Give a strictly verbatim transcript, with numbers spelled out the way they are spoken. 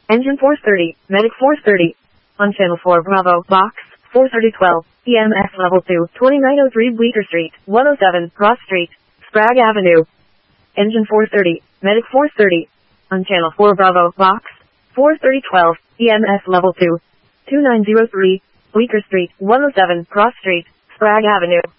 Engine four thirty, Medic four thirty. On Channel four Bravo, Box, four thirty twelve, E M S Level two, twenty-nine oh three Bleecker Street, one oh seven, Cross Street, Sprague Avenue. Engine four thirty, Medic four thirty. On Channel four Bravo, Box, four thirty twelve, E M S Level two, twenty-nine oh three, Bleecker Street, one oh seven, Cross Street, Sprague Avenue.